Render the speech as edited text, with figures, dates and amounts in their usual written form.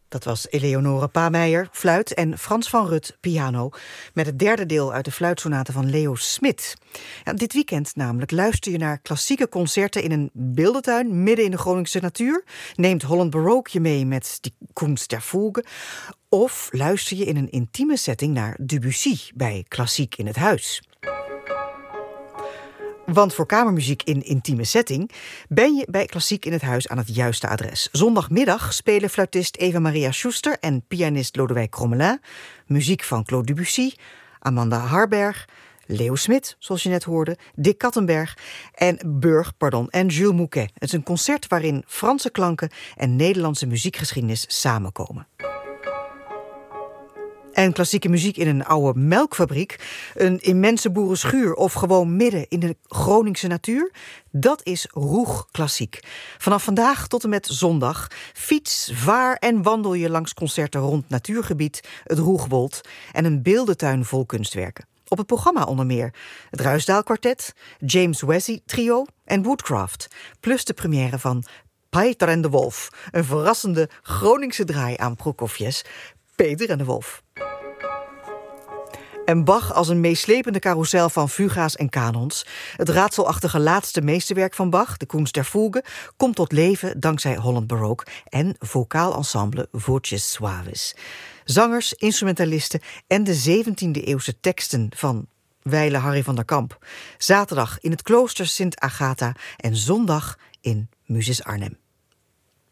Dat was Eleonore Pameijer, fluit, en Frans van Rut, piano, met het derde deel uit de fluitsonate van Leo Smit. Ja, dit weekend namelijk luister je naar klassieke concerten in een beeldentuin midden in de Groningse natuur. Neemt Holland Baroque je mee met die Kunst der Fuge. Of luister je in een intieme setting naar Debussy bij Klassiek in het Huis. Want voor kamermuziek in intieme setting ben je bij Klassiek in het Huis aan het juiste adres. Zondagmiddag spelen fluitist Eva-Maria Schuster en pianist Lodewijk Crommelin muziek van Claude Debussy, Amanda Harberg, Leo Smit, zoals je net hoorde, Dick Kattenberg en Jules Mouquet. Het is een concert waarin Franse klanken en Nederlandse muziekgeschiedenis samenkomen. En klassieke muziek in een oude melkfabriek, een immense boerenschuur of gewoon midden in de Groningse natuur, dat is Roeg Klassiek. Vanaf vandaag tot en met zondag fiets, vaar en wandel je langs concerten rond natuurgebied, het Roegwold en een beeldentuin vol kunstwerken. Op het programma onder meer het Ruisdael Kwartet, James Wesley Trio en Woodcraft, plus de première van Peter en de Wolf, een verrassende Groningse draai aan Prokofjes, Peter en de Wolf. En Bach als een meeslepende carousel van fuga's en kanons. Het raadselachtige laatste meesterwerk van Bach, de Kunst der Fuge, komt tot leven dankzij Holland Baroque en vocaal ensemble Voces Suaves. Zangers, instrumentalisten en de 17e-eeuwse teksten van wijle Harry van der Kamp. Zaterdag in het klooster Sint Agatha en zondag in Musis Arnhem.